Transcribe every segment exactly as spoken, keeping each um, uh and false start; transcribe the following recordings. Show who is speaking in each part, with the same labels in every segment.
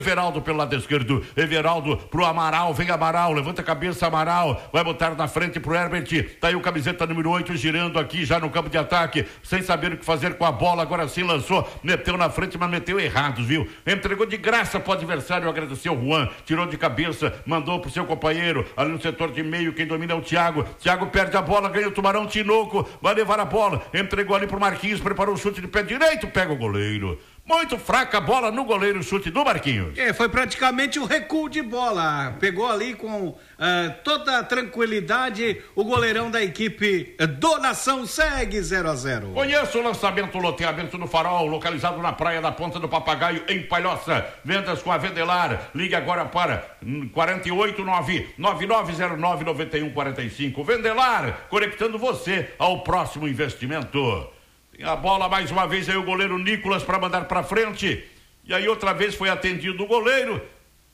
Speaker 1: Everaldo pelo lado esquerdo, Everaldo pro Amaral, vem Amaral, levanta a cabeça Amaral, vai botar na frente pro Herbert, tá aí o camiseta número oito girando aqui já no campo de ataque, sem saber o que fazer com a bola, agora sim lançou, meteu na frente, mas meteu errado, viu? Entregou de graça pro adversário, agradeceu o Juan, tirou de cabeça, mandou pro seu companheiro, ali no setor de meio, quem domina é o Thiago, Thiago perde a bola, ganha o Tubarão, Tinoco, vai levar a bola, entregou ali pro Marquinhos, preparou o chute de pé direito, pega o goleiro. Muito fraca a bola no goleiro, chute do Marquinhos.
Speaker 2: É, foi praticamente um recuo de bola. Pegou ali com uh, toda a tranquilidade o goleirão da equipe do Nação. Segue zero a zero.
Speaker 1: Conheça o lançamento, loteamento do Farol, localizado na praia da Ponta do Papagaio, em Palhoça. Vendas com a Vendelar. Ligue agora para quatro oito nove, nove nove zero nove, nove um quatro cinco. Vendelar, conectando você ao próximo investimento. A bola mais uma vez aí o goleiro Nicolas para mandar para frente. E aí outra vez foi atendido o goleiro.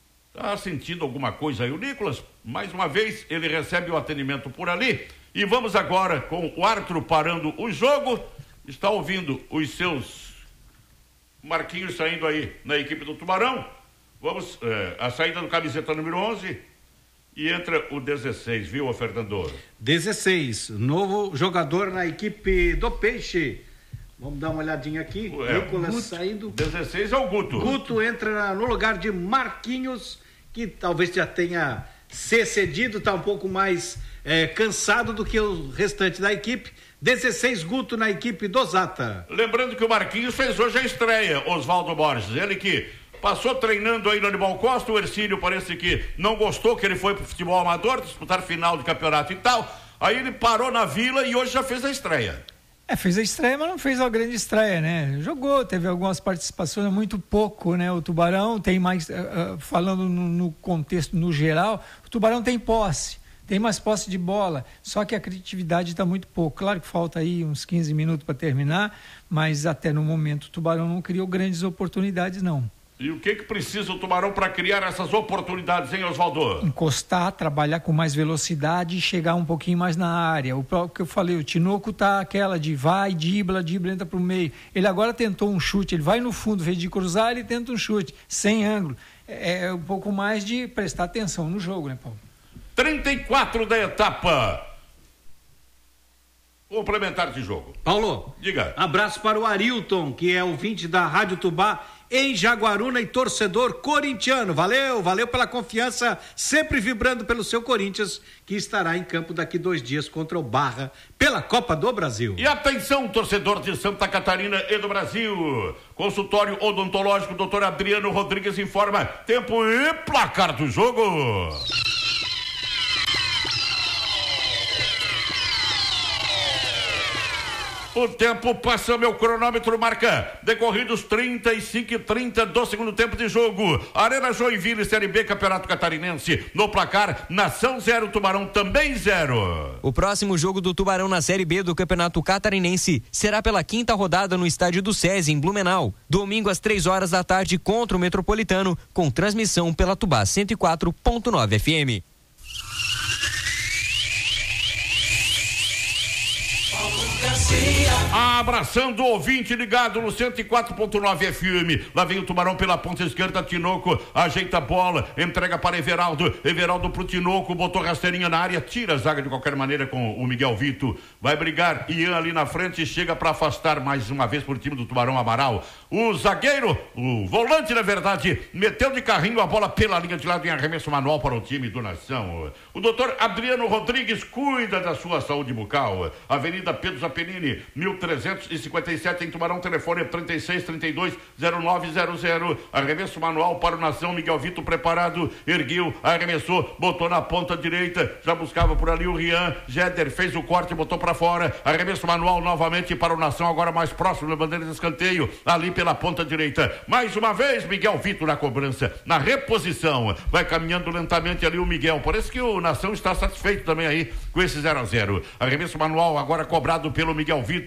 Speaker 1: Tá sentindo alguma coisa aí o Nicolas? Mais uma vez ele recebe o atendimento por ali. E vamos agora com o árbitro parando o jogo. Está ouvindo os seus Marquinhos saindo aí na equipe do Tubarão. Vamos, é, a saída do camiseta número onze. E entra o dezesseis, viu, Fernando?
Speaker 2: dezesseis, novo jogador na equipe do Peixe. Vamos dar uma olhadinha aqui.
Speaker 1: É,
Speaker 2: Nicolas
Speaker 1: Guto,
Speaker 2: saindo.
Speaker 1: dezesseis é o Guto.
Speaker 2: Guto entra no lugar de Marquinhos, que talvez já tenha se cedido, está um pouco mais é, cansado do que o restante da equipe. dezesseis, Guto na equipe do Zata.
Speaker 1: Lembrando que o Marquinhos fez hoje a estreia, Oswaldo Borges. Ele que passou treinando aí no Animal Costa, o Ercílio parece que não gostou que ele foi pro futebol amador, disputar final de campeonato e tal. Aí ele parou na Vila e hoje já fez a estreia.
Speaker 3: É, fez a estreia, mas não fez uma grande estreia, né? Jogou, teve algumas participações, muito pouco, né? O Tubarão tem mais, uh, falando no, no contexto, no geral, o Tubarão tem posse, tem mais posse de bola, só que a criatividade está muito pouco. Claro que falta aí uns quinze minutos para terminar, mas até no momento o Tubarão não criou grandes oportunidades, não.
Speaker 1: E o que que precisa o Tubarão para criar essas oportunidades, hein, Oswaldo?
Speaker 3: Encostar, trabalhar com mais velocidade e chegar um pouquinho mais na área. O próprio que eu falei, o Tinoco tá aquela de vai, dribla, dribla, entra pro meio. Ele agora tentou um chute, ele vai no fundo, em vez de cruzar, ele tenta um chute, sem ângulo. É, é um pouco mais de prestar atenção no jogo, né, Paulo?
Speaker 1: trinta e quatro da etapa. Complementar de jogo.
Speaker 2: Paulo,
Speaker 1: diga.
Speaker 2: Abraço para o Arilton, que é ouvinte da Rádio Tubá, em Jaguaruna e torcedor corintiano. Valeu, valeu pela confiança, sempre vibrando pelo seu Corinthians, que estará em campo daqui dois dias contra o Barra, pela Copa do Brasil.
Speaker 1: E atenção, torcedor de Santa Catarina e do Brasil. Consultório odontológico, doutor Adriano Rodrigues informa tempo e placar do jogo. O tempo passa, meu cronômetro marca decorridos trinta e cinco e trinta do segundo tempo de jogo. Arena Joinville, Série B, Campeonato Catarinense. No placar, Nação zero, Tubarão também zero.
Speaker 4: O próximo jogo do Tubarão na Série B do Campeonato Catarinense será pela quinta rodada no estádio do SESI, em Blumenau. Domingo às três horas da tarde contra o Metropolitano, com transmissão pela Tubá cento e quatro ponto nove F M.
Speaker 1: Abraçando o ouvinte ligado no cento e quatro ponto nove F M. Lá vem o Tubarão pela ponta esquerda, Tinoco ajeita a bola, entrega para Everaldo, Everaldo pro Tinoco, botou rasteirinha na área, tira a zaga de qualquer maneira com o Miguel Vito, vai brigar, Ian ali na frente, chega para afastar mais uma vez por time do Tubarão Amaral. O zagueiro, o volante na verdade, meteu de carrinho a bola pela linha de lado em arremesso manual para o time do Nação. O doutor Adriano Rodrigues cuida da sua saúde bucal. Avenida Pedro Zapenini, mil trezentos e cinquenta e sete em Tubarão, telefone trinta e seis, trinta e dois, zero nove zero zero. Arremesso manual para o Nação, Miguel Vito preparado, ergueu, arremessou, botou na ponta direita, já buscava por ali o Rian, Jéder fez o corte, botou para fora, arremesso manual novamente para o Nação, agora mais próximo da bandeira de escanteio, ali pela ponta direita, mais uma vez Miguel Vito na cobrança, na reposição, vai caminhando lentamente ali o Miguel, parece que o Nação está satisfeito também aí com esse zero a zero. Arremesso manual agora cobrado pelo Miguel Vito, ele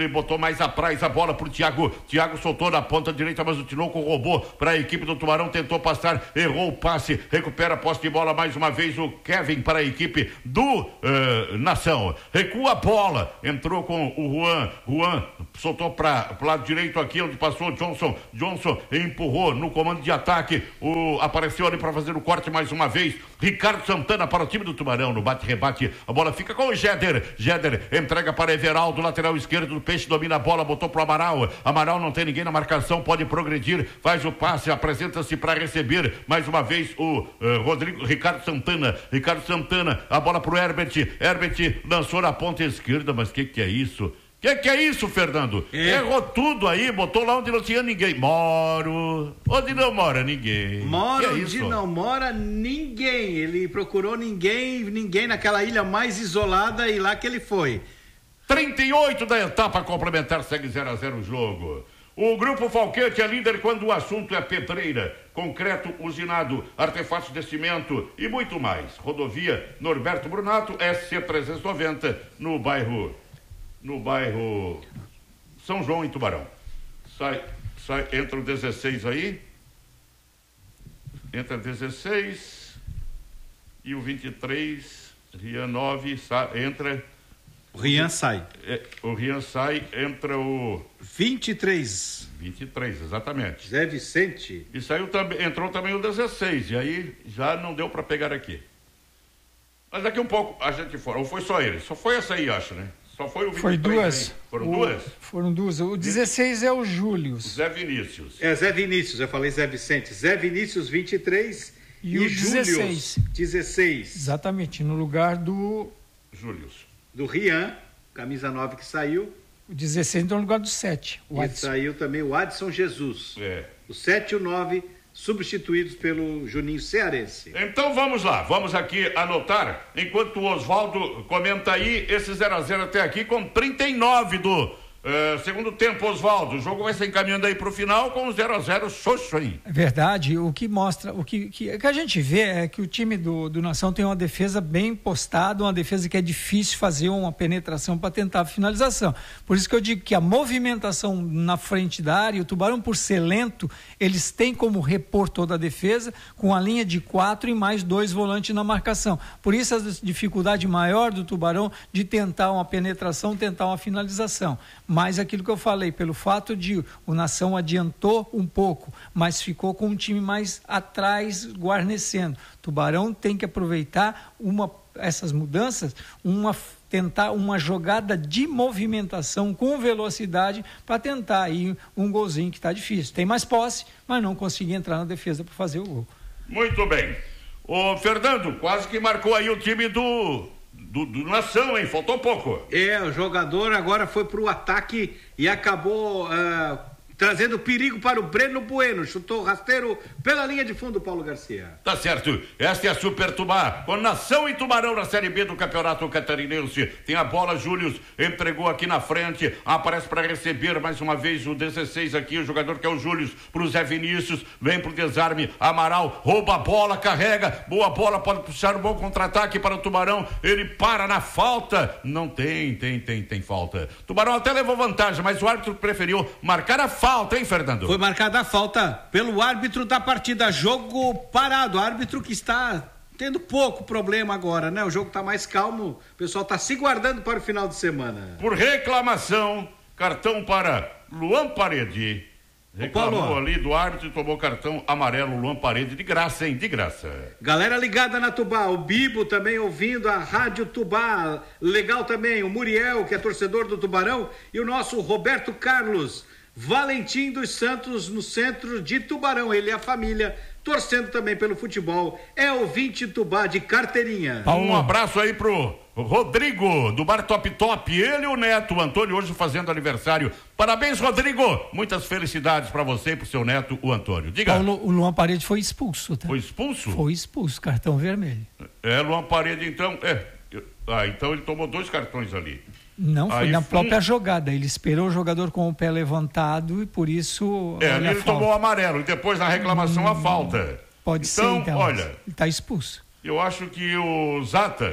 Speaker 1: ele botou mais atrás a bola pro Thiago. Thiago soltou na ponta direita, mas o Tinoco roubou para a equipe do Tubarão, tentou passar, errou o passe, recupera a posse de bola mais uma vez o Kevin para a equipe do uh, Nação. Recua a bola, entrou com o Juan, Juan soltou para o lado direito aqui, onde passou o Johnson. Johnson empurrou no comando de ataque, o, apareceu ali para fazer o corte mais uma vez. Ricardo Santana para o time do Tubarão, no bate-rebate, a bola fica com o Jeder. Jeder entrega para Everaldo, lateral esquerdo do Peixe, domina a bola, botou pro Amaral. Amaral não tem ninguém na marcação, pode progredir, faz o passe, apresenta-se para receber mais uma vez o uh, Rodrigo, Ricardo Santana. Ricardo Santana, a bola pro Herbert. Herbert lançou na ponta esquerda, mas que que é isso? Que que é isso, Fernando? É. Errou tudo aí, botou lá onde não tinha ninguém. Moro, onde não mora ninguém.
Speaker 2: Mora
Speaker 1: é
Speaker 2: onde não mora ninguém. Ele procurou ninguém, ninguém naquela ilha mais isolada e lá que ele foi.
Speaker 1: trinta e oito da etapa complementar, segue zero a zero o jogo. O Grupo Falquete é líder quando o assunto é pedreira, concreto usinado, artefatos de cimento e muito mais. Rodovia Norberto Brunato, S C trezentos e noventa, no bairro... no bairro São João, em Tubarão. Sai, sai, entra o dezesseis aí. Entra dezesseis e o vinte e três, Rian nove, sa, entra...
Speaker 2: O Rian sai.
Speaker 1: É, o Rian sai, entra o...
Speaker 2: vinte e três.
Speaker 1: vinte e três, exatamente.
Speaker 2: Zé Vicente.
Speaker 1: E saiu também, entrou também o dezesseis, e aí já não deu para pegar aqui. Mas daqui um pouco a gente for, ou foi só ele? Só foi essa aí, acho, né? Só foi o vinte e três.
Speaker 3: Foi duas.
Speaker 1: Aí. Foram
Speaker 3: o,
Speaker 1: duas?
Speaker 3: Foram duas. O dezesseis é o Júlio.
Speaker 1: Zé Vinícius.
Speaker 2: É, Zé Vinícius, eu falei Zé Vicente. Zé Vinícius, vinte e três.
Speaker 3: E,
Speaker 2: e
Speaker 3: o dezesseis.
Speaker 2: dezesseis.
Speaker 3: Exatamente, no lugar do...
Speaker 1: Július.
Speaker 2: Do Rian, camisa nove que saiu.
Speaker 3: O dezesseis no lugar do sete. O
Speaker 2: e
Speaker 3: Adson.
Speaker 2: saiu também o Adson Jesus.
Speaker 1: É.
Speaker 2: O sete e o nove substituídos pelo Juninho Cearense.
Speaker 1: Então vamos lá, vamos aqui anotar, enquanto o Oswaldo comenta aí, esse zero a zero até aqui com trinta e nove do uh, segundo tempo, Oswaldo. O jogo vai se encaminhando aí pro final com o zero a zero xoxo aí.
Speaker 3: É verdade, o que mostra, o que, que, que a gente vê é que o time do, do Nação tem uma defesa bem postada, uma defesa que é difícil fazer uma penetração para tentar a finalização. Por isso que eu digo que a movimentação na frente da área, o Tubarão, por ser lento, eles têm como repor toda a defesa com a linha de quatro e mais dois volantes na marcação. Por isso a dificuldade maior do Tubarão de tentar uma penetração, tentar uma finalização. Mas aquilo que eu falei, pelo fato de o Nação adiantou um pouco, mas ficou com um time mais atrás, guarnecendo. Tubarão tem que aproveitar uma, essas mudanças, uma, tentar uma jogada de movimentação com velocidade para tentar aí um golzinho que está difícil. Tem mais posse, mas não conseguir entrar na defesa para fazer o gol.
Speaker 1: Muito bem. Ô Fernando, quase que marcou aí o time do... Do, do Nação, hein? Faltou pouco.
Speaker 2: É, o jogador agora foi pro ataque e acabou uh, trazendo perigo para o Breno Bueno. Chutou rasteiro pela linha de fundo, Paulo Garcia.
Speaker 1: Tá certo. Esta é a Super Tubá, com Nação e Tubarão na Série B do Campeonato Catarinense. Tem a bola, Júlio entregou aqui na frente, aparece para receber mais uma vez o dezesseis aqui, o jogador que é o Júlio, pro Zé Vinícius, vem pro desarme, Amaral, rouba a bola, carrega, boa bola, pode puxar um bom contra-ataque para o Tubarão, ele para na falta, não tem, tem, tem, tem falta. Tubarão até levou vantagem, mas o árbitro preferiu marcar a falta, hein, Fernando?
Speaker 2: Foi marcada a falta pelo árbitro da partida, jogo parado, árbitro que está tendo pouco problema agora, né? O jogo está mais calmo, o pessoal está se guardando para o final de semana.
Speaker 1: Por reclamação, cartão para Luan Parede. Reclamou ali do árbitro e tomou cartão amarelo, Luan Parede, de graça, hein? De graça.
Speaker 2: Galera ligada na Tubá, o Bibo também ouvindo a Rádio Tubá, legal também, o Muriel, que é torcedor do Tubarão, e o nosso Roberto Carlos, Valentim dos Santos, no centro de Tubarão, ele e a família, torcendo também pelo futebol, é o ouvinte Tubá de carteirinha.
Speaker 1: Um abraço aí pro Rodrigo, do Bar Top Top, ele e o neto, o Antônio, hoje fazendo aniversário. Parabéns, Rodrigo, muitas felicidades para você e pro seu neto, o Antônio. Diga.
Speaker 3: Paulo, o Luan Parede foi expulso, tá?
Speaker 1: Foi expulso?
Speaker 3: Foi expulso, cartão vermelho.
Speaker 1: É, Luan Parede, então, é, ah, então ele tomou dois cartões ali.
Speaker 3: Não, foi
Speaker 1: aí
Speaker 3: na
Speaker 1: foi...
Speaker 3: própria jogada, ele esperou o jogador com o pé levantado e por isso...
Speaker 1: É, ali ele falta. Tomou o amarelo e depois na reclamação hum, a falta.
Speaker 3: Pode
Speaker 1: então,
Speaker 3: ser, então,
Speaker 1: olha,
Speaker 3: ele está expulso.
Speaker 1: Eu acho que o Zata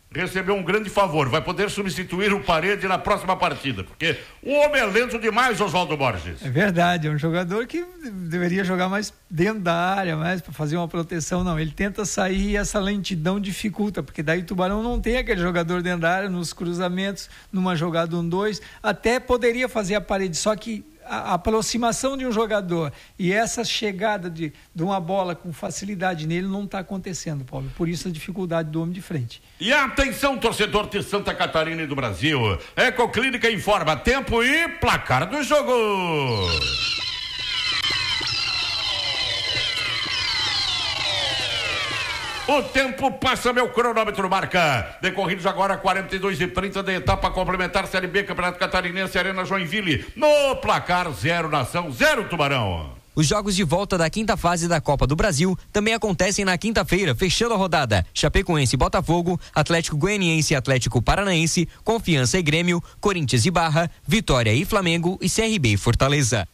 Speaker 1: recebeu um grande favor, vai poder substituir o Parede na próxima partida, porque o homem é lento demais, Oswaldo Borges.
Speaker 3: É verdade, é um jogador que deveria jogar mais dentro da área, mais para fazer uma proteção, não, ele tenta sair e essa lentidão dificulta, porque daí o Tubarão não tem aquele jogador dentro da área, nos cruzamentos, numa jogada um dois, até poderia fazer a Parede, só que a aproximação de um jogador e essa chegada de, de uma bola com facilidade nele não está acontecendo, Paulo. Por isso a dificuldade do homem de frente.
Speaker 1: E atenção, torcedor de Santa Catarina e do Brasil. Ecoclínica informa tempo e placar do jogo. O tempo passa, meu cronômetro marca. Decorridos agora quarenta e dois e trinta da etapa complementar Série B, Campeonato Catarinense, Arena Joinville. No placar, zero Nação, zero Tubarão.
Speaker 4: Os jogos de volta da quinta fase da Copa do Brasil também acontecem na quinta-feira, fechando a rodada. Chapecoense e Botafogo, Atlético Goianiense e Atlético Paranaense, Confiança e Grêmio, Corinthians e Barra, Vitória e Flamengo e C R B e Fortaleza.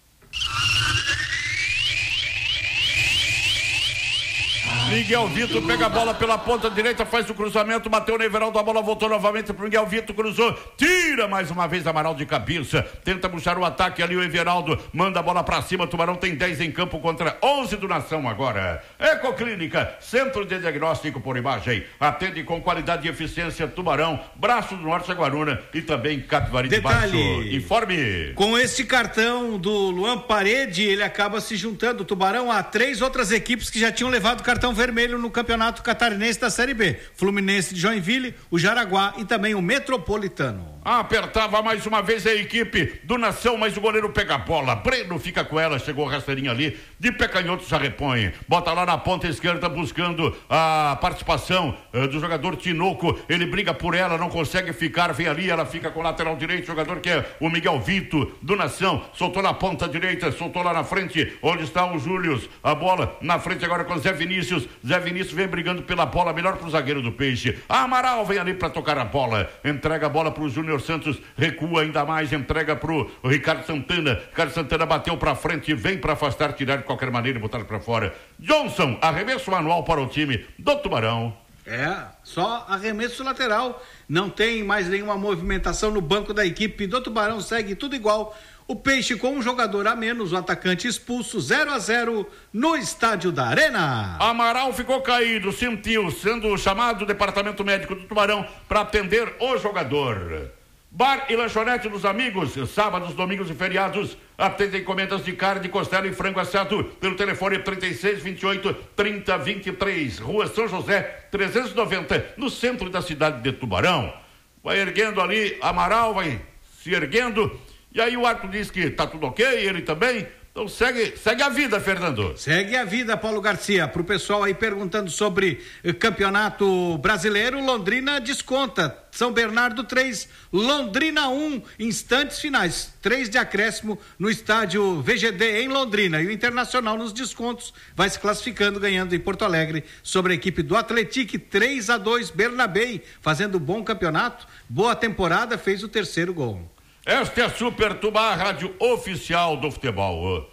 Speaker 1: Miguel Vitor pega a bola pela ponta direita, faz o cruzamento, bateu no Everaldo, a bola voltou novamente para o Miguel Vitor, cruzou, tira mais uma vez Amaral de cabeça, tenta puxar o ataque ali, o Everaldo manda a bola para cima, Tubarão tem dez em campo contra onze do Nação agora. Ecoclínica, centro de diagnóstico por imagem, atende com qualidade e eficiência Tubarão, Braço do Norte, Jaguaruna e também Capivari de Baixo. Informe.
Speaker 2: Com este cartão do Luan Parede, ele acaba se juntando, o Tubarão, a três outras equipes que já tinham levado cartão vermelho no Campeonato Catarinense da Série B. Fluminense de Joinville, o Jaraguá e também o Metropolitano.
Speaker 1: Apertava mais uma vez a equipe do Nação, mas o goleiro pega a bola. Breno fica com ela, chegou rasteirinha ali, de pé canhoto já repõe. Bota lá na ponta esquerda buscando a participação uh, do jogador Tinoco. Ele briga por ela, não consegue ficar, vem ali, ela fica com o lateral direito, jogador que é o Miguel Vitor do Nação. Soltou na ponta direita, soltou lá na frente, onde está o Júlio. A bola na frente agora com o Zé Vinícius. Zé Vinícius vem brigando pela bola, melhor pro zagueiro do Peixe. Amaral vem ali para tocar a bola, entrega a bola pro Júnior Santos, recua ainda mais, entrega pro Ricardo Santana. Ricardo Santana bateu pra frente, vem para afastar, tirar de qualquer maneira e botar para fora. Johnson, arremesso manual para o time do Tubarão.
Speaker 2: É, só arremesso lateral, não tem mais nenhuma movimentação no banco da equipe do Tubarão, segue tudo igual. O Peixe com um jogador a menos, o atacante expulso, zero a zero no estádio da Arena.
Speaker 1: Amaral ficou caído, sentiu, sendo chamado o departamento médico do Tubarão para atender o jogador. Bar e lanchonete dos amigos, sábados, domingos e feriados, atende encomendas de carne, costela e frango assado pelo telefone trinta e seis, vinte e oito, trinta, vinte e três, Rua São José, trezentos e noventa, no centro da cidade de Tubarão. Vai erguendo ali, Amaral vai se erguendo, e aí o árbitro diz que tá tudo ok, ele também. Então segue, segue a vida, Fernando.
Speaker 2: Segue a vida, Paulo Garcia. Pro pessoal aí perguntando sobre eh, campeonato brasileiro, Londrina desconta. São Bernardo três, Londrina um, instantes finais. três de acréscimo no estádio V G D em Londrina. E o Internacional nos descontos vai se classificando, ganhando em Porto Alegre sobre a equipe do Atlético, três a dois, Bernabéi, fazendo bom campeonato, boa temporada, fez o terceiro gol.
Speaker 1: Esta é a Super Tubá, a rádio oficial do futebol.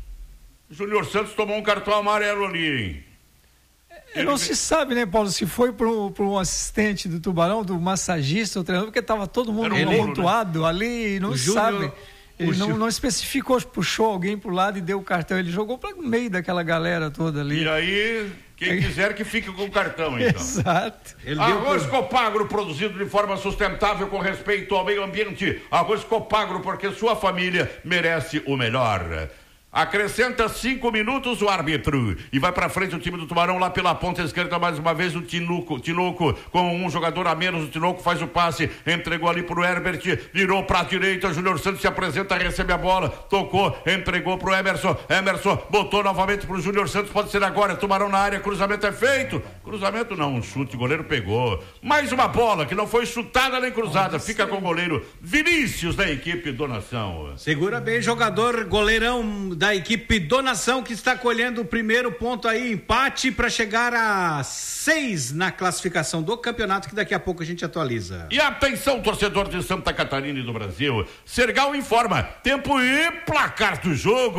Speaker 1: Júnior Santos tomou um cartão amarelo ali, hein?
Speaker 3: Ele... Não se sabe, né, Paulo, se foi para um assistente do Tubarão, do massagista, o treinador, porque estava todo mundo um amontoado, né? Ali, não se sabe. Ele não, não especificou, puxou alguém pro lado e deu o cartão. Ele jogou para o meio daquela galera toda ali.
Speaker 1: E aí, quem quiser que fique com o cartão, então.
Speaker 3: Exato.
Speaker 1: Ele Arroz deu... Copagro, produzido de forma sustentável com respeito ao meio ambiente. Arroz Copagro, porque sua família merece o melhor. Acrescenta cinco minutos o árbitro e vai pra frente o time do Tubarão lá pela ponta esquerda mais uma vez o Tinoco, Tinoco com um jogador a menos, o Tinoco faz o passe, entregou ali pro Herbert, virou pra direita, Júnior Santos se apresenta, recebe a bola, tocou, entregou pro Emerson, Emerson botou novamente pro Júnior Santos, pode ser agora, Tubarão na área, cruzamento é feito, cruzamento não, um chute, o goleiro pegou, mais uma bola que não foi chutada nem cruzada, fica com o goleiro Vinícius da equipe do Nação.
Speaker 2: Segura bem, jogador, goleirão da da equipe Donação, que está colhendo o primeiro ponto aí, empate para chegar a seis na classificação do campeonato, que daqui a pouco a gente atualiza.
Speaker 1: E atenção, torcedor de Santa Catarina e do Brasil, Sergal informa, tempo e placar do jogo.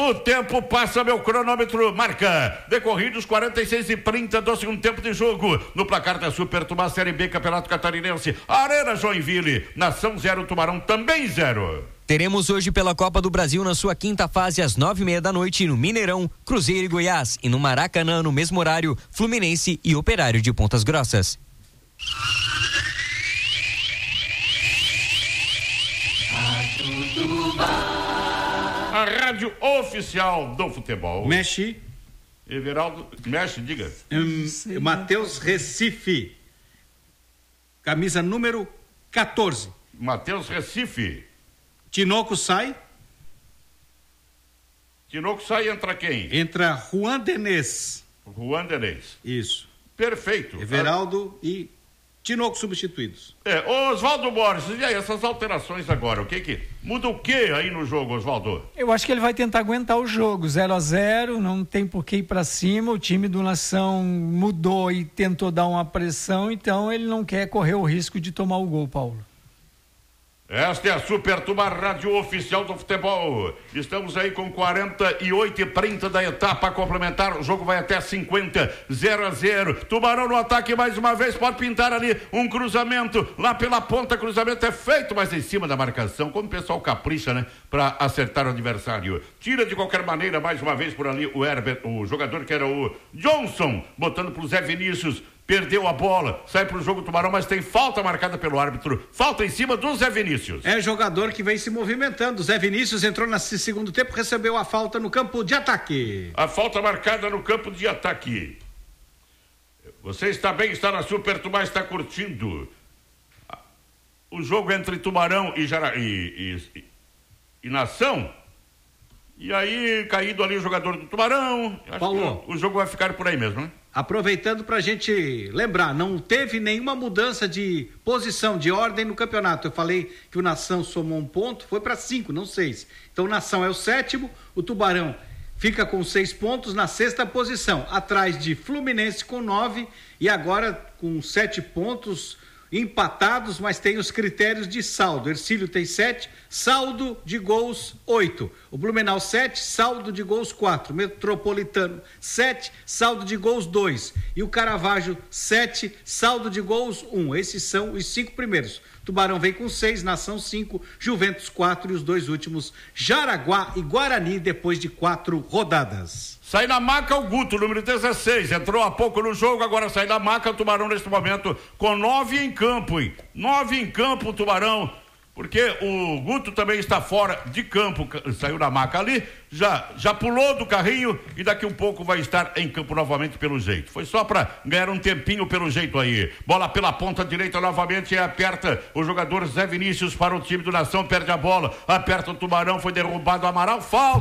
Speaker 1: O tempo passa, meu cronômetro marca. Decorridos quarenta e seis e trinta do segundo tempo de jogo. No placar da Super Tubá Série B, Campeonato Catarinense. Arena Joinville. Nação zero, Tubarão também zero.
Speaker 4: Teremos hoje pela Copa do Brasil na sua quinta fase às nove e meia da noite no Mineirão, Cruzeiro e Goiás. E no Maracanã, no mesmo horário, Fluminense e Operário de Pontas Grossas.
Speaker 1: A rádio oficial do futebol.
Speaker 2: Mexe.
Speaker 1: Everaldo, mexe, diga.
Speaker 2: Hum, Matheus Recife. Camisa número quatorze.
Speaker 1: Matheus Recife.
Speaker 2: Tinoco sai.
Speaker 1: Tinoco sai, entra quem?
Speaker 2: Entra Juan Denez.
Speaker 1: Juan Denez.
Speaker 2: Isso.
Speaker 1: Perfeito.
Speaker 2: Everaldo ah. e Tinoco substituídos.
Speaker 1: É, Oswaldo Borges, e aí, essas alterações agora, o que que, muda o que aí no jogo, Oswaldo?
Speaker 3: Eu acho que ele vai tentar aguentar o jogo, zero a zero, não tem por que ir pra cima, o time do Nação mudou e tentou dar uma pressão, então ele não quer correr o risco de tomar o gol, Paulo.
Speaker 1: Esta é a Super Tubá, rádio oficial do futebol. Estamos aí com quarenta e oito e trinta da etapa complementar. O jogo vai até cinquenta, zero a zero. Tubarão no ataque mais uma vez. Pode pintar ali um cruzamento. Lá pela ponta, cruzamento é feito, mas em cima da marcação. Como o pessoal capricha, né? Para acertar o adversário. Tira de qualquer maneira, mais uma vez por ali, o Herbert, o jogador que era o Johnson, botando pro Zé Vinícius. Perdeu a bola, sai pro jogo Tubarão, mas tem falta marcada pelo árbitro. Falta em cima do Zé Vinícius.
Speaker 2: É jogador que vem se movimentando. Zé Vinícius entrou nesse segundo tempo, recebeu a falta no campo de ataque.
Speaker 1: A falta marcada no campo de ataque. Você está bem, está na Super Tubá, está curtindo o jogo entre Tubarão e, Jara... e, e, e Nação. E aí, caído ali o jogador do Tubarão. Acho
Speaker 2: Paulo,
Speaker 1: que o jogo vai ficar por aí mesmo, né?
Speaker 2: Aproveitando para a gente lembrar, não teve nenhuma mudança de posição, de ordem no campeonato. Eu falei que o Nação somou um ponto, foi para cinco, não seis. Então o Nação é o sétimo, o Tubarão fica com seis pontos na sexta posição, atrás de Fluminense com nove e agora com sete pontos empatados, mas tem os critérios de saldo. Ercílio tem sete, saldo de gols oito. O Blumenau sete, saldo de gols quatro. Metropolitano sete, saldo de gols dois. E o Caravaggio sete, saldo de gols um. Esses são os cinco primeiros. Tubarão vem com seis, Nação cinco, Juventus quatro e os dois últimos, Jaraguá e Guarani, depois de quatro rodadas.
Speaker 1: Sai na maca o Guto, número dezesseis, entrou há pouco no jogo, agora sai na maca o Tubarão neste momento com nove em campo, hein? Nove em campo o Tubarão, porque o Guto também está fora de campo, saiu na maca ali, já, já pulou do carrinho e daqui um pouco vai estar em campo novamente pelo jeito. Foi só para ganhar um tempinho pelo jeito aí. Bola pela ponta direita novamente e aperta o jogador Zé Vinícius para o time do Nação, perde a bola, aperta o Tubarão, foi derrubado o Amaral,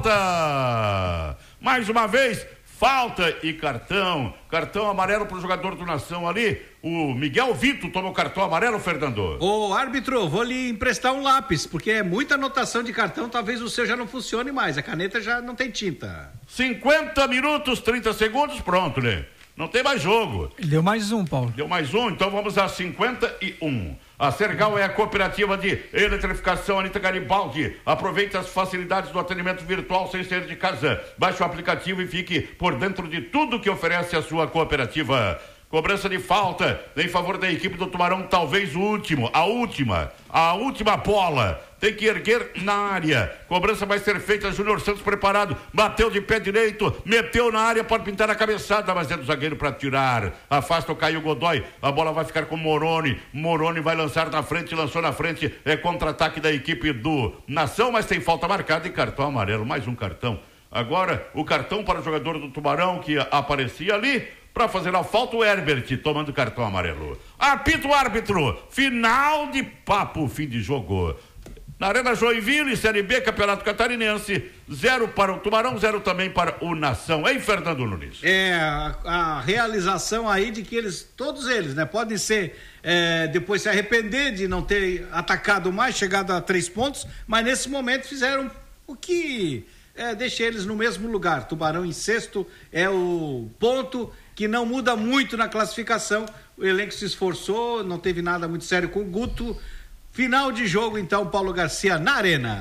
Speaker 1: falta! Mais uma vez, falta e cartão. Cartão amarelo para o jogador do Nação ali. O Miguel Vito toma o cartão amarelo, Fernando.
Speaker 2: Ô árbitro, vou lhe emprestar um lápis, porque é muita anotação de cartão, talvez o seu já não funcione mais. A caneta já não tem tinta.
Speaker 1: cinquenta minutos, trinta segundos, pronto, né? Não tem mais jogo.
Speaker 3: Deu mais um, Paulo.
Speaker 1: Deu mais um, então vamos a cinquenta e um. A Sergal é a cooperativa de eletrificação Anita Garibaldi. Aproveite as facilidades do atendimento virtual sem sair de casa. Baixe o aplicativo e fique por dentro de tudo que oferece a sua cooperativa. Cobrança de falta em favor da equipe do Tubarão, talvez o último, a última, a última bola. Tem que erguer na área. Cobrança vai ser feita, Júnior Santos preparado, bateu de pé direito, meteu na área, pode pintar a cabeçada, mas é do zagueiro para tirar. Afasta o Caio Godoy, a bola vai ficar com Moroni. Moroni vai lançar na frente, lançou na frente, é contra-ataque da equipe do Nação, mas tem falta marcada e cartão amarelo, mais um cartão. Agora, o cartão para o jogador do Tubarão que aparecia ali. Para fazer a falta, o Herbert tomando cartão amarelo. Apita o árbitro. Final de papo, fim de jogo. Na Arena Joinville, Série B, Campeonato Catarinense, zero para o Tubarão, zero também para o Nação. Hein, Fernando Nunes?
Speaker 2: É, a, a realização aí de que eles, todos eles, né, podem ser, é, depois se arrepender de não ter atacado mais, chegado a três pontos, mas nesse momento fizeram o que é, deixa eles no mesmo lugar. Tubarão em sexto é o ponto que não muda muito na classificação. O elenco se esforçou, não teve nada muito sério com o Guto. Final de jogo, então, Paulo Garcia na Arena.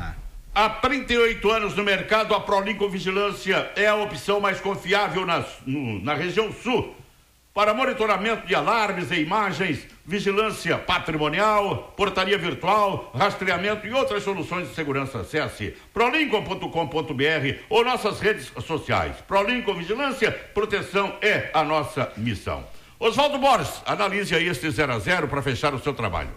Speaker 1: Há trinta e oito anos no mercado, a Prolinco Vigilância é a opção mais confiável na, no, na região sul. Para monitoramento de alarmes e imagens, vigilância patrimonial, portaria virtual, rastreamento e outras soluções de segurança. Acesse prolinco ponto com ponto b r ou nossas redes sociais. Prolinco Vigilância, proteção é a nossa missão. Oswaldo Borges, analise aí este zero a zero para fechar o seu trabalho.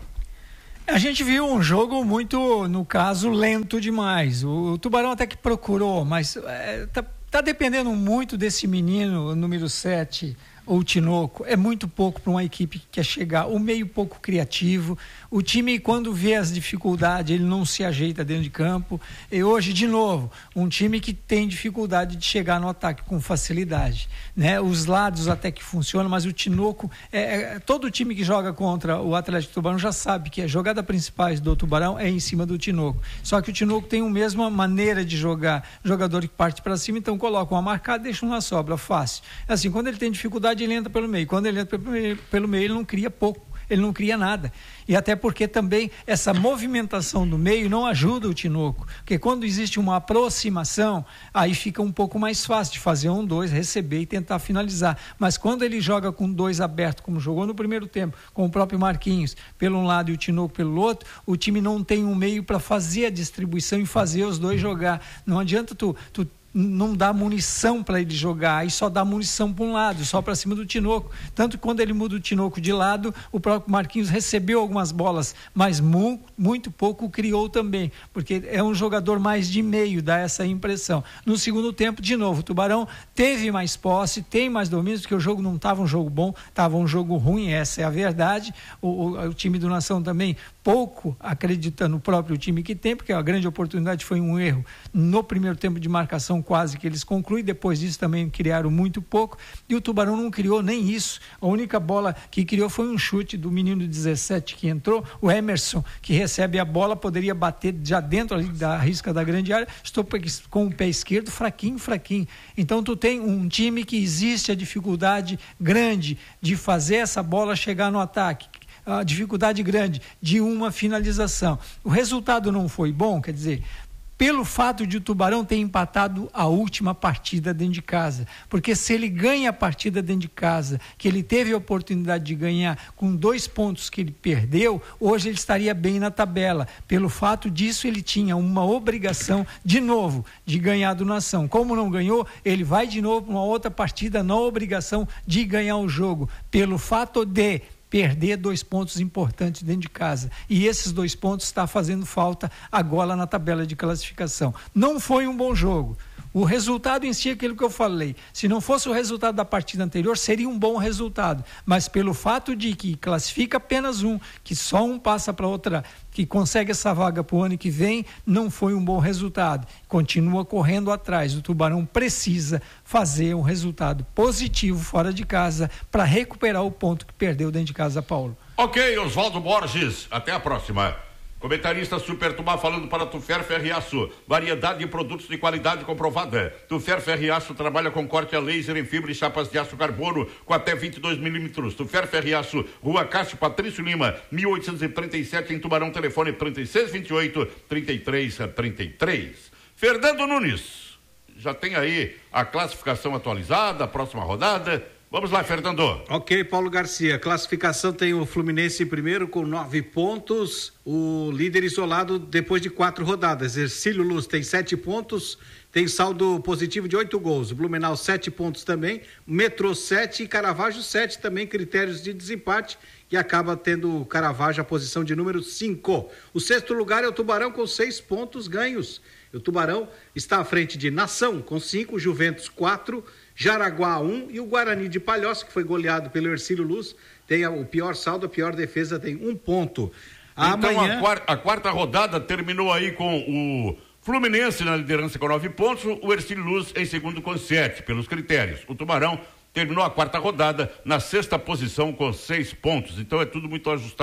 Speaker 3: A gente viu um jogo muito, no caso, lento demais. O, o Tubarão até que procurou, mas é, tá, tá dependendo muito desse menino, número sete, o Tinoco. É muito pouco para uma equipe que quer chegar. O meio pouco criativo. O time, quando vê as dificuldades, ele não se ajeita dentro de campo. E hoje, de novo, um time que tem dificuldade de chegar no ataque com facilidade, né? Os lados até que funcionam, mas o Tinoco, é, é, todo time que joga contra o Atlético Tubarão já sabe que a jogada principal do Tubarão é em cima do Tinoco. Só que o Tinoco tem a mesma maneira de jogar, jogador que parte para cima, então coloca uma marcada e deixa uma sobra fácil. Assim, quando ele tem dificuldade, ele entra pelo meio. Quando ele entra pelo meio, pelo meio ele não cria pouco. Ele não cria nada. E até porque também essa movimentação do meio não ajuda o Tinoco. Porque quando existe uma aproximação, aí fica um pouco mais fácil de fazer um, dois, receber e tentar finalizar. Mas quando ele joga com dois abertos, como jogou no primeiro tempo, com o próprio Marquinhos pelo um lado e o Tinoco pelo outro, o time não tem um meio para fazer a distribuição e fazer os dois jogar. Não adianta tu... tu não dá munição para ele jogar, aí só dá munição para um lado, só para cima do Tinoco. Tanto que quando ele muda o Tinoco de lado, o próprio Marquinhos recebeu algumas bolas, mas mu, muito pouco criou também, porque é um jogador mais de meio, dá essa impressão. No segundo tempo, de novo, o Tubarão teve mais posse, tem mais domínio, porque o jogo não estava um jogo bom, estava um jogo ruim, essa é a verdade. O, o, o time do Nação também pouco acredita no próprio time que tem, porque a grande oportunidade foi um erro no primeiro tempo de marcação, quase que eles concluem, depois disso também criaram muito pouco, e o Tubarão não criou nem isso. A única bola que criou foi um chute do menino dezessete que entrou, o Emerson, que recebe a bola, poderia bater já dentro ali da risca da grande área, estou com o pé esquerdo fraquinho, fraquinho. Então tu tem um time que existe a dificuldade grande de fazer essa bola chegar no ataque, a dificuldade grande de uma finalização. O resultado não foi bom, quer dizer, pelo fato de o Tubarão ter empatado a última partida dentro de casa, porque se ele ganha a partida dentro de casa, que ele teve a oportunidade de ganhar com dois pontos que ele perdeu, hoje ele estaria bem na tabela. Pelo fato disso, ele tinha uma obrigação, de novo, de ganhar do Nação. Como não ganhou, ele vai de novo para uma outra partida na obrigação de ganhar o jogo, pelo fato de perder dois pontos importantes dentro de casa. E esses dois pontos estão fazendo falta agora na tabela de classificação. Não foi um bom jogo. O resultado em si é aquilo que eu falei. Se não fosse o resultado da partida anterior, seria um bom resultado. Mas pelo fato de que classifica apenas um, que só um passa para outra, que consegue essa vaga para o ano que vem, não foi um bom resultado. Continua correndo atrás. O Tubarão precisa fazer um resultado positivo fora de casa para recuperar o ponto que perdeu dentro de casa, Paulo.
Speaker 1: Ok, Oswaldo Borges. Até a próxima. Comentarista Super Tubá falando para Tufer Ferriaço. Variedade de produtos de qualidade comprovada. Tufer Ferriaço trabalha com corte a laser em fibra e chapas de aço carbono com até vinte e dois milímetros. Tufer Ferriaço, Rua Cássio Patrício Lima, mil oitocentos e trinta e sete, em Tubarão, telefone trinta e seis, vinte e oito, trinta e três, trinta e três. Fernando Nunes, já tem aí a classificação atualizada, a próxima rodada. Vamos lá, Fernando.
Speaker 2: Ok, Paulo Garcia. Classificação tem o Fluminense em primeiro com nove pontos. O líder isolado depois de quatro rodadas. Ercílio Luz tem sete pontos. Tem saldo positivo de oito gols. Blumenau sete pontos também. Metrô sete e Caravaggio sete também. Critérios de desempate. E acaba tendo o Caravaggio a posição de número cinco. O sexto lugar é o Tubarão com seis pontos ganhos. O Tubarão está à frente de Nação com cinco, Juventus quatro, Jaraguá um e o Guarani de Palhoça, que foi goleado pelo Ercílio Luz, tem o pior saldo, a pior defesa, tem um ponto.
Speaker 1: Então
Speaker 2: Amanhã...
Speaker 1: a, quarta, a quarta rodada terminou aí com o Fluminense na liderança com nove pontos, o Ercílio Luz em segundo com sete, pelos critérios. O Tubarão terminou a quarta rodada na sexta posição com seis pontos. Então é tudo muito ajustado aí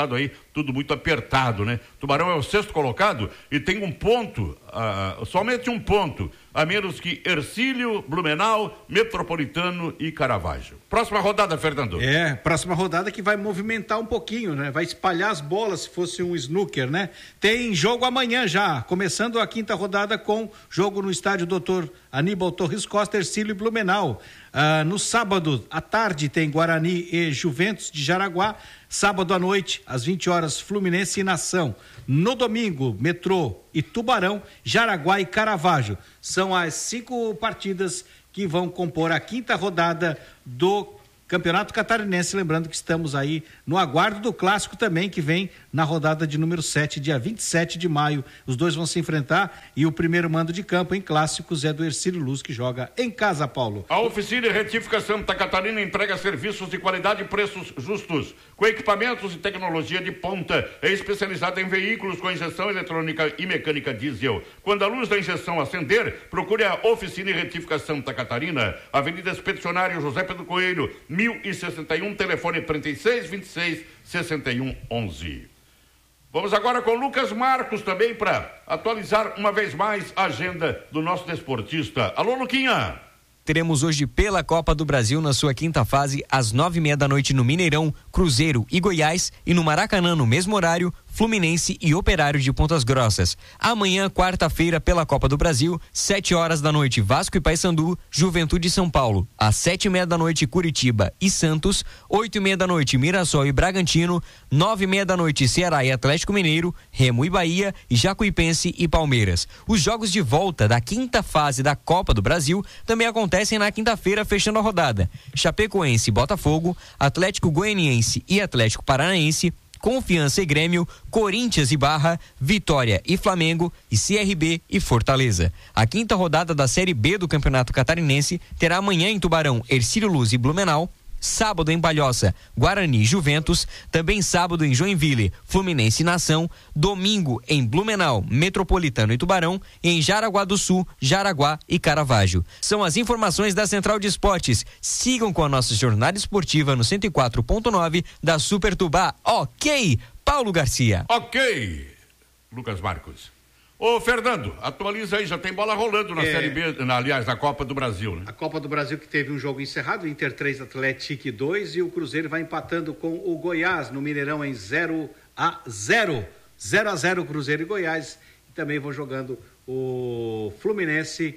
Speaker 1: tudo muito apertado, né? Tubarão é o sexto colocado e tem um ponto, uh, somente um ponto, a menos que Hercílio, Blumenau, Metropolitano e Caravaggio. Próxima rodada, Fernando.
Speaker 2: É, próxima rodada que vai movimentar um pouquinho, né? Vai espalhar as bolas se fosse um snooker, né? Tem jogo amanhã já, começando a quinta rodada com jogo no estádio doutor Aníbal Torres Costa, Hercílio e Blumenau. Ah, no sábado à tarde tem Guarani e Juventus de Jaraguá. Sábado à noite, às vinte horas, Fluminense e Nação. No domingo, Metrô e Tubarão, Jaraguá e Caravaggio. São as cinco partidas que vão compor a quinta rodada do Campeonato Catarinense. Lembrando que estamos aí no aguardo do clássico também, que vem na rodada de número sete, dia vinte e sete de maio. Os dois vão se enfrentar e o primeiro mando de campo em clássicos é do Hercílio Luz, que joga em casa, Paulo.
Speaker 1: A Oficina e Retífica Santa Catarina entrega serviços de qualidade e preços justos, com equipamentos e tecnologia de ponta. É especializada em veículos com injeção eletrônica e mecânica diesel. Quando a luz da injeção acender, procure a Oficina e Retífica Santa Catarina, Avenida Expedicionário José Pedro Coelho, mil e sessenta e um, telefone trinta e seis, vinte e seis, sessenta e um, onze. Vamos agora com Lucas Marcos também para atualizar uma vez mais a agenda do nosso desportista. Alô, Luquinha!
Speaker 4: Teremos hoje pela Copa do Brasil na sua quinta fase, às nove e meia da noite no Mineirão, Cruzeiro e Goiás, e no Maracanã no mesmo horário, Fluminense e Operário de Pontas Grossas. Amanhã, quarta-feira, pela Copa do Brasil, sete horas da noite, Vasco e Paysandu, Juventude e São Paulo. Às sete e meia da noite, Curitiba e Santos. Oito e meia da noite, Mirassol e Bragantino. Nove e meia da noite, Ceará e Atlético Mineiro, Remo e Bahia, e Jacuipense e Palmeiras. Os jogos de volta da quinta fase da Copa do Brasil também acontecem na quinta-feira, fechando a rodada. Chapecoense e Botafogo, Atlético Goianiense e Atlético Paranaense, Confiança e Grêmio, Corinthians e Barra, Vitória e Flamengo, e C R B e Fortaleza. A quinta rodada da Série B do Campeonato Catarinense terá amanhã em Tubarão, Hercílio Luz e Blumenau. Sábado em Palhoça, Guarani e Juventus. Também sábado em Joinville, Fluminense e Nação. Domingo em Blumenau, Metropolitano e Tubarão. E em Jaraguá do Sul, Jaraguá e Caravaggio. São as informações da Central de Esportes. Sigam com a nossa jornada esportiva no cento e quatro ponto nove da Super Tubá. Ok, Paulo Garcia.
Speaker 1: Ok, Lucas Marcos. Ô, Fernando, atualiza aí, já tem bola rolando na é, Série B, na, aliás, na Copa do Brasil, né?
Speaker 2: A Copa do Brasil que teve um jogo encerrado, Inter três, Atlético dois, e o Cruzeiro vai empatando com o Goiás no Mineirão em zero a zero. zero a zero Cruzeiro e Goiás, e também vão jogando o Fluminense,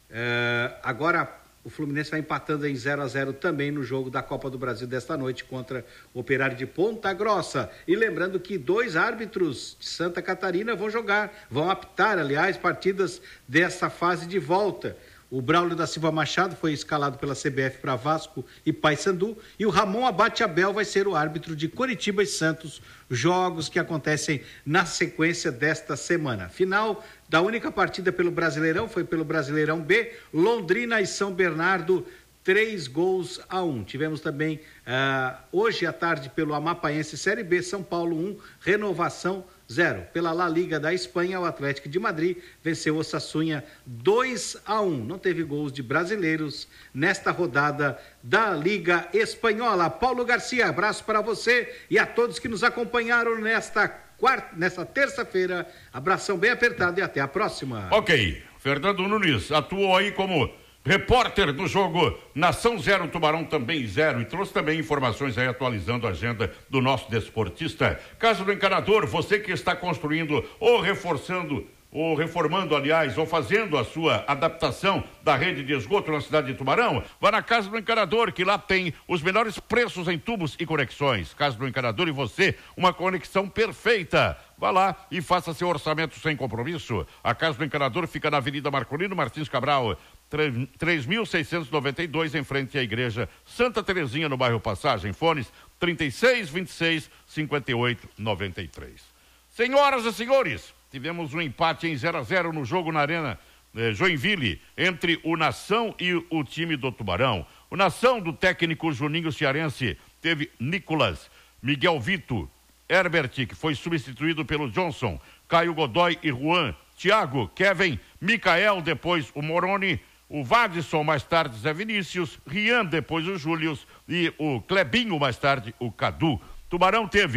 Speaker 2: uh, agora o Fluminense vai empatando em zero a zero também no jogo da Copa do Brasil desta noite contra o Operário de Ponta Grossa. E lembrando que dois árbitros de Santa Catarina vão jogar, vão apitar, aliás, partidas dessa fase de volta. O Braulio da Silva Machado foi escalado pela C B F para Vasco e Paysandu, e o Ramon Abate Abel vai ser o árbitro de Coritiba e Santos, jogos que acontecem na sequência desta semana. Final da única partida pelo Brasileirão foi pelo Brasileirão B, Londrina e São Bernardo, três gols a um. Tivemos também uh, hoje à tarde pelo Amapaense Série B, São Paulo um, Renovação zero. Pela La Liga da Espanha, o Atlético de Madrid venceu o Osasuna dois a um. Não teve gols de brasileiros nesta rodada da Liga Espanhola. Paulo Garcia, abraço para você e a todos que nos acompanharam nesta quarta, nesta terça-feira. Abração bem apertado e até a próxima.
Speaker 1: Ok, Fernando Nunes atuou aí como repórter do jogo Nação zero, Tubarão também zero, e trouxe também informações aí atualizando a agenda do nosso desportista. Casa do Encanador, você que está construindo ou reforçando, ou reformando, aliás, ou fazendo a sua adaptação da rede de esgoto na cidade de Tubarão, vá na Casa do Encanador, que lá tem os melhores preços em tubos e conexões. Casa do Encanador e você, uma conexão perfeita. Vá lá e faça seu orçamento sem compromisso. A Casa do Encanador fica na Avenida Marcolino Martins Cabral, três mil seiscentos e noventa e dois, em frente à Igreja Santa Terezinha, no bairro Passagem. Fones trinta e seis, vinte e seis, cinquenta e oito, noventa e três. Senhoras e senhores, tivemos um empate em zero a zero no jogo na Arena eh, Joinville, entre o Nação e o time do Tubarão. O Nação, do técnico Juninho Cearense, teve Nicolas, Miguel Vito, Herbert, que foi substituído pelo Johnson, Caio Godoy e Juan, Thiago, Kevin, Micael, depois o Moroni, o Vadson, mais tarde Zé Vinícius, Rian, depois o Július, e o Clebinho, mais tarde o Cadu. Tubarão teve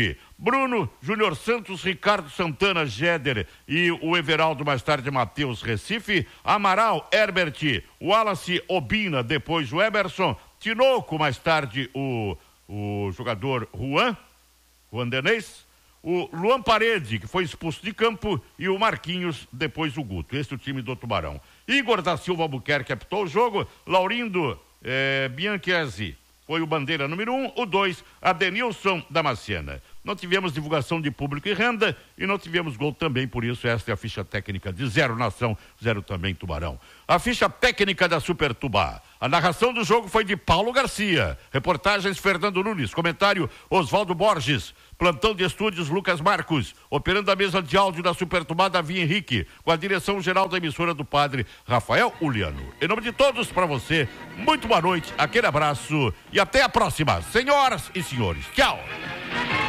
Speaker 1: Bruno, Júnior Santos, Ricardo Santana, Géder e o Everaldo, mais tarde Matheus Recife, Amaral, Herbert, Wallace, Obina, depois o Eberson, Tinoco, mais tarde o, o jogador Juan, Juan Denês, o Luan Parede, que foi expulso de campo, e o Marquinhos, depois o Guto. Esse é o time do Tubarão. Igor da Silva Albuquerque apitou o jogo, Laurindo eh, Bianchesi foi o bandeira número um, o dois, Adenilson Damascena. Não tivemos divulgação de público e renda e não tivemos gol também, por isso esta é a ficha técnica de zero Nação, zero também Tubarão. A ficha técnica da Super Tubá. A narração do jogo foi de Paulo Garcia. Reportagens Fernando Nunes, comentário Oswaldo Borges. Plantão de estúdios Lucas Marcos. Operando a mesa de áudio da Super Tubá, Davi Henrique. Com a direção geral da emissora do padre Rafael Uliano. Em nome de todos, para você, muito boa noite, aquele abraço e até a próxima, senhoras e senhores. Tchau!